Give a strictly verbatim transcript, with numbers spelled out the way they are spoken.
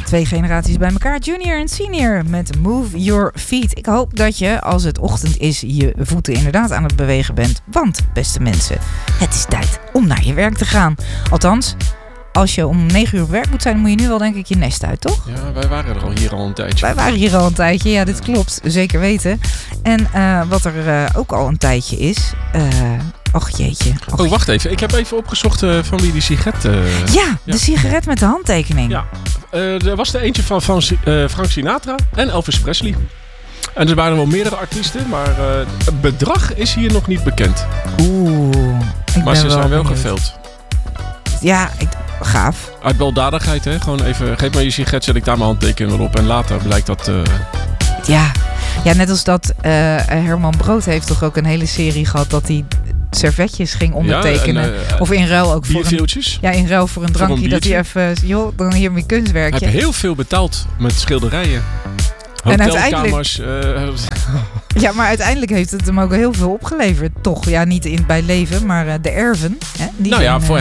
twee generaties bij elkaar. Junior en senior met Move Your Feet. Ik hoop dat je, als het ochtend is, je voeten inderdaad aan het bewegen bent. Want, beste mensen, het is tijd om naar je werk te gaan. Althans, als je om negen uur op werk moet zijn, moet je nu wel denk ik je nest uit, toch? Ja, wij waren er al hier al een tijdje. Wij waren hier al een tijdje, ja, dit klopt. Zeker weten. En uh, wat er uh, ook al een tijdje is... Uh, och jeetje. Och, oh, wacht even. Ik heb even opgezocht uh, van wie die sigaret... Uh, ja, de ja. sigaret met de handtekening. Ja, uh, er was er eentje van, van uh, Frank Sinatra en Elvis Presley. En er waren wel meerdere artiesten, maar uh, het bedrag is hier nog niet bekend. Oeh. Ik maar ben ze wel zijn wel benieuwd. geveld. Ja, ik... gaaf. Uit baldadigheid, hè? Gewoon even, geef maar je sigaret, zet ik daar mijn handtekening op. En later blijkt dat... Uh... Ja. ja, net als dat uh, Herman Brood heeft toch ook een hele serie gehad dat hij servetjes ging ondertekenen. Ja, en, uh, of in ruil ook voor een, ja, in ruil voor een drankje. Voor een dat hij even, joh, dan hier mijn kunstwerkje. Hij heeft heel veel betaald met schilderijen. En uiteindelijk... Uh, ja, maar uiteindelijk heeft het hem ook heel veel opgeleverd. Toch, ja, niet in, bij leven, maar uh, de erven. Hè, die nou ja, in, uh, voor